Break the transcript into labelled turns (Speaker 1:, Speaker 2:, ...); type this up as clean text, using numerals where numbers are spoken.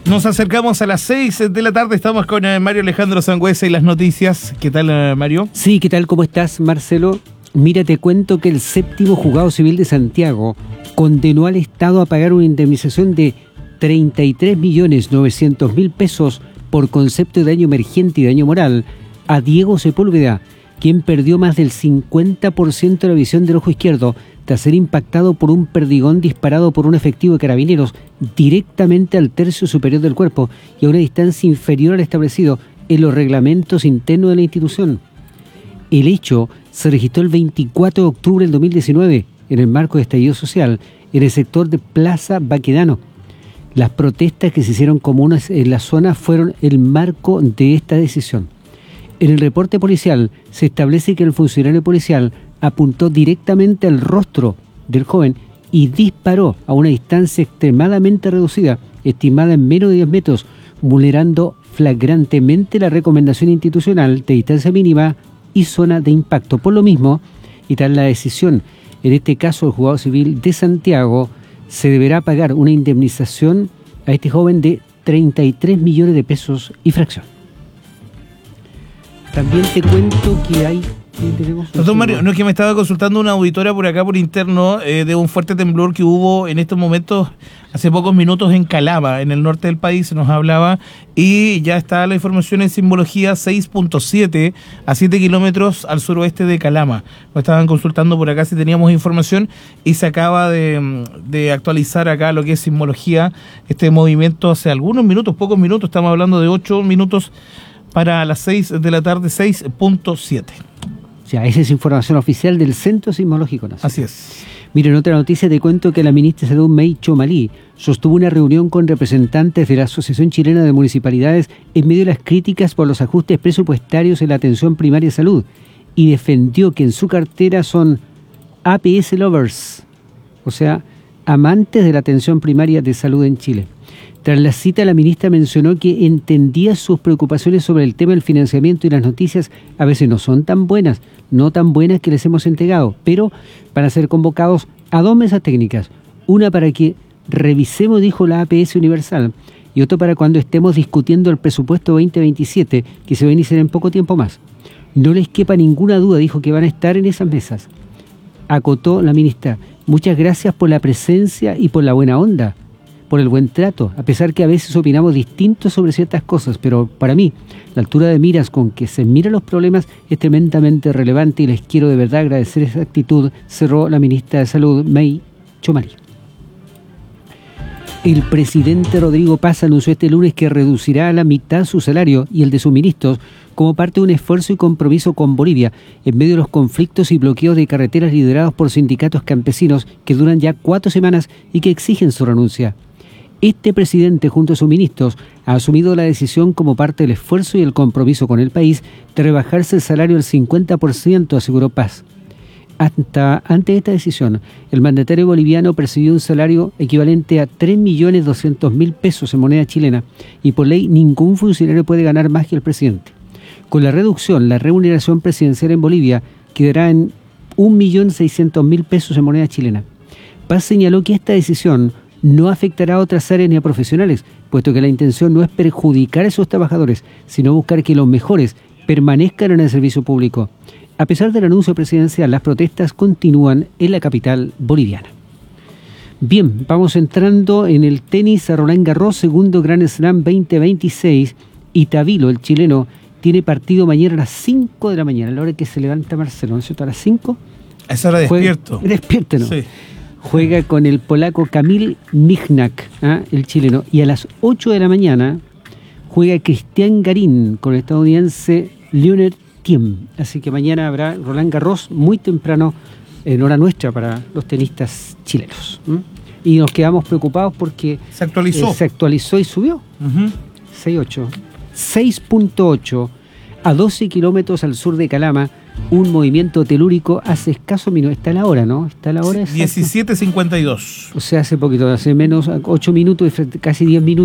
Speaker 1: Nos acercamos a las 6 de la tarde, estamos con Mario Alejandro Sangüesa y las noticias. ¿Qué tal, Mario?
Speaker 2: Sí, ¿qué tal? ¿Cómo estás, Marcelo? Mira, te cuento que el séptimo juzgado civil de Santiago condenó al Estado a pagar una indemnización de 33.900.000 pesos por concepto de daño emergente y daño moral a Diego Sepúlveda, quien perdió más del 50% de la visión del ojo izquierdo tras ser impactado por un perdigón disparado por un efectivo de carabineros directamente al tercio superior del cuerpo y a una distancia inferior al establecido en los reglamentos internos de la institución. El hecho se registró el 24 de octubre del 2019 en el marco de estallido social en el sector de Plaza Baquedano. Las protestas que se hicieron comunes en la zona fueron el marco de esta decisión. En el reporte policial se establece que el funcionario policial apuntó directamente al rostro del joven y disparó a una distancia extremadamente reducida, estimada en menos de 10 metros, vulnerando flagrantemente la recomendación institucional de distancia mínima y zona de impacto. Por lo mismo, y tras la decisión, en este caso el juzgado civil de Santiago, se deberá pagar una indemnización a este joven de 33 millones de pesos y fracción. También te cuento que hay...
Speaker 1: Doctor Mario, no es que me estaba consultando una auditora por acá por interno de un fuerte temblor que hubo en estos momentos, hace pocos minutos en Calama, en el norte del país, se nos hablaba, y ya está la información en simbología 6.7 a 7 kilómetros al suroeste de Calama. Nos estaban consultando por acá si teníamos información y se acaba de actualizar acá lo que es simbología, este movimiento hace algunos minutos, pocos minutos, estamos hablando de 8 minutos para las 6 de la tarde, 6.7.
Speaker 2: Ya, esa es información oficial del Centro Sismológico Nacional.
Speaker 1: Así es.
Speaker 2: Mira, en otra noticia te cuento que la ministra de Salud, May Chomalí, sostuvo una reunión con representantes de la Asociación Chilena de Municipalidades en medio de las críticas por los ajustes presupuestarios en la atención primaria de salud y defendió que en su cartera son APS lovers, o sea, amantes de la atención primaria de salud en Chile. Tras la cita, la ministra mencionó que entendía sus preocupaciones sobre el tema del financiamiento y las noticias a veces no son tan buenas, no tan buenas que les hemos entregado, pero van a ser convocados a 2 mesas técnicas, una para que revisemos, dijo, la APS universal, y otra para cuando estemos discutiendo el presupuesto 2027, que se va a iniciar en poco tiempo más. No les quepa ninguna duda, dijo, que van a estar en esas mesas. Acotó la ministra: muchas gracias por la presencia y por la buena onda, por el buen trato, a pesar que a veces opinamos distintos sobre ciertas cosas, pero para mí, la altura de miras con que se miran los problemas es tremendamente relevante y les quiero de verdad agradecer esa actitud, cerró la ministra de Salud, May Chomalí. El presidente Rodrigo Paz anunció este lunes que reducirá a la mitad su salario y el de sus ministros como parte de un esfuerzo y compromiso con Bolivia en medio de los conflictos y bloqueos de carreteras liderados por sindicatos campesinos que duran ya 4 semanas y que exigen su renuncia. Este presidente, junto a sus ministros, ha asumido la decisión como parte del esfuerzo y el compromiso con el país de rebajarse el salario al 50%, aseguró Paz. Ante esta decisión, el mandatario boliviano percibió un salario equivalente a 3.200.000 pesos en moneda chilena y por ley ningún funcionario puede ganar más que el presidente. Con la reducción, la remuneración presidencial en Bolivia quedará en 1.600.000 pesos en moneda chilena. Paz señaló que esta decisión no afectará a otras áreas ni a profesionales, puesto que la intención no es perjudicar a esos trabajadores, sino buscar que los mejores permanezcan en el servicio público. A pesar del anuncio presidencial, las protestas continúan en la capital boliviana. Bien, vamos entrando en el tenis a Roland Garros, segundo Grand Slam 2026. Y Tavilo, el chileno, tiene partido mañana a las 5 de la mañana, a la hora que se levanta Marcelo, ¿no es cierto? A las 5.
Speaker 1: A esa hora despierto.
Speaker 2: Despiértelo.
Speaker 1: Sí.
Speaker 2: Juega con el polaco Kamil Michnak, el chileno, y a las 8 de la mañana juega Cristian Garín con el estadounidense Leonard Thiem. Así que mañana habrá Roland Garros muy temprano en hora nuestra para los tenistas chilenos. Y nos quedamos preocupados porque
Speaker 1: se actualizó
Speaker 2: y subió. 6.8 a 12 kilómetros al sur de Calama. Un movimiento telúrico hace escaso minutos. Está la hora, ¿no? Está la hora.
Speaker 1: 17:52.
Speaker 2: O sea, hace poquito, hace menos 8 minutos, casi 10 minutos.